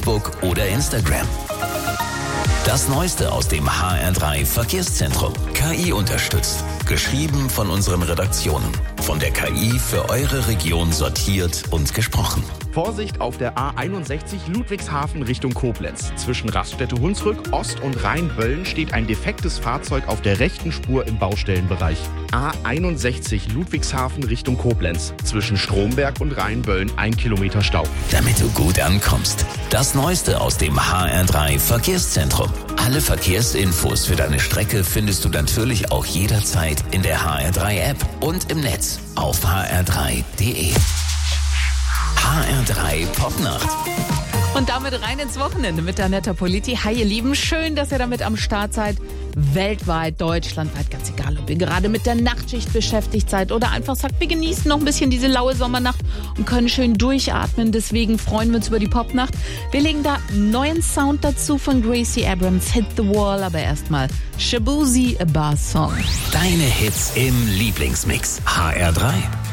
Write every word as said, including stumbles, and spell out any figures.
Facebook oder Instagram. Das Neueste aus dem H R drei Verkehrszentrum. K I unterstützt. Geschrieben von unseren Redaktionen. Von der K I für eure Region sortiert und gesprochen. Vorsicht auf der A einundsechzig Ludwigshafen Richtung Koblenz. Zwischen Raststätte Hunsrück, Ost und Rheinböllen steht ein defektes Fahrzeug auf der rechten Spur im Baustellenbereich. A einundsechzig Ludwigshafen Richtung Koblenz. Zwischen Stromberg und Rheinböllen ein Kilometer Stau. Damit du gut ankommst. Das Neueste aus dem H R drei Verkehrszentrum. Alle Verkehrsinfos für deine Strecke findest du natürlich auch jederzeit in der H R drei App und im Netz auf h r drei punkt d e. H R drei Popnacht. Und damit rein ins Wochenende mit Annetta Politi. Hi ihr Lieben, schön, dass ihr damit am Start seid. Weltweit, deutschlandweit, ganz egal, ob ihr gerade mit der Nachtschicht beschäftigt seid oder einfach sagt, wir genießen noch ein bisschen diese laue Sommernacht und können schön durchatmen. Deswegen freuen wir uns über die Popnacht. Wir legen da neuen Sound dazu von Gracie Abrams, Hit the Wall, aber erstmal Shaboozey, a Bar Song. Deine Hits im Lieblingsmix. H R drei.